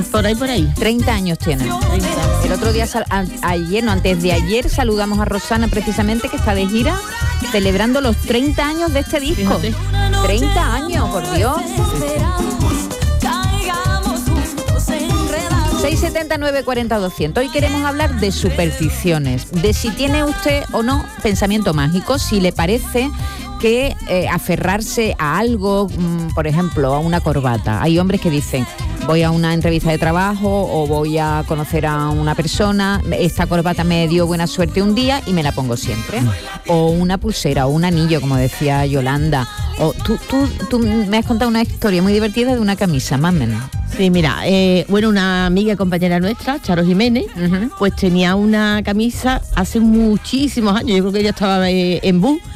por ahí. 30 años tiene. 30. El otro día, antes de ayer, saludamos a Rosana precisamente, que está de gira, celebrando los 30 años de este disco. Fíjate. 30 años, por Dios. 679 40 200. Hoy queremos hablar de supersticiones, de si tiene usted o no pensamiento mágico, si le parece que aferrarse a algo, por ejemplo, a una corbata. Hay hombres que dicen, voy a una entrevista de trabajo o voy a conocer a una persona, esta corbata me dio buena suerte un día y me la pongo siempre. O una pulsera o un anillo, como decía Yolanda. O tú me has contado una historia muy divertida de una camisa, más o menos. Sí, mira, una amiga y compañera nuestra, Charo Jiménez, pues tenía una camisa hace muchísimos años, yo creo que ella estaba en bus,